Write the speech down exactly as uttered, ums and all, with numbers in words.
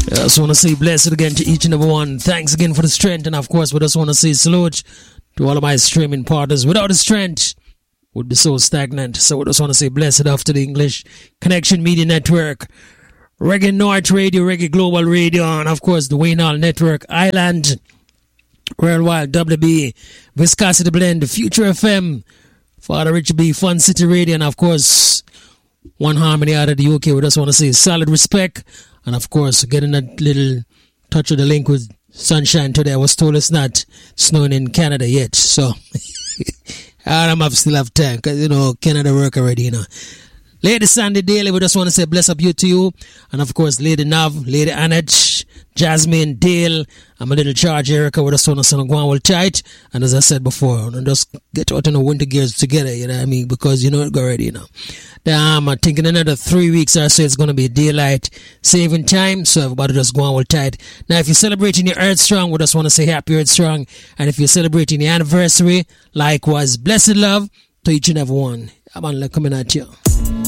I just want to say blessed again to each and every one. Thanks again for the strength. And of course, we just want to say salute to all of my streaming partners. Without the strength, would be so stagnant. So we just want to say blessed after the English Connection Media Network, Reggae North Radio, Reggae Global Radio, and of course the Wayne Hall Network, Island, Worldwide, W B, Viscosity Blend, Future F M, Father Richard B, Fun City Radio, and of course One Harmony out of the U K. We just want to say solid respect, and of course getting that little touch of the link with sunshine today. I was told it's not snowing in Canada yet, so I'm have still have time, because you know Canada work already, you know. Lady Sandy Daly, we just want to say bless up you to you. And of course, Lady Nav, Lady Annette, Jasmine, Dale, and my little charge Erica, we just want to say go on well tight. And as I said before, and just get out in the winter gears together, you know what I mean? Because you know it already, you know. Um, I'm thinking another three weeks or so it's going to be daylight saving time. So everybody just go on well tight. Now, if you're celebrating your Earth Strong, we just want to say happy Earth Strong. And if you're celebrating the anniversary, likewise, blessed love to each and every one. I'm on coming at you.